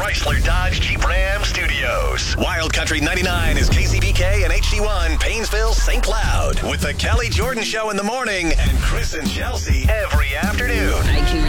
Chrysler Dodge Jeep Ram Studios. Wild Country 99 is KCBK and HD1 Painesville, St. Cloud. With the Kelly Jordan Show in the morning and Chris and Chelsea every afternoon.